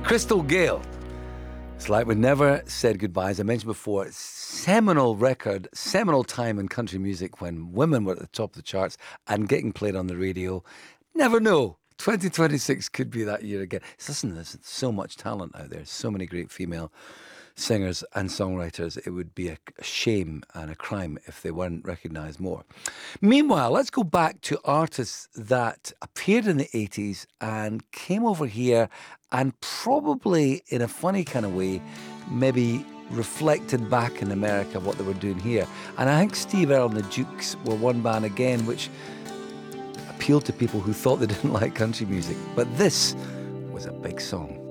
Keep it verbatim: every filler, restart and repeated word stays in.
Crystal Gale. It's like we never said goodbye. As I mentioned before, seminal record, seminal time in country music when women were at the top of the charts and getting played on the radio. Never know. twenty twenty-six could be that year again. Listen, there's so much talent out there. So many great female singers and songwriters. It would be a shame and a crime if they weren't recognised more. Meanwhile, let's go back to artists that appeared in the eighties and came over here and probably in a funny kind of way maybe reflected back in America what they were doing here. And I think Steve Earle and the Dukes were one band again which appealed to people who thought they didn't like country music. But this was a big song.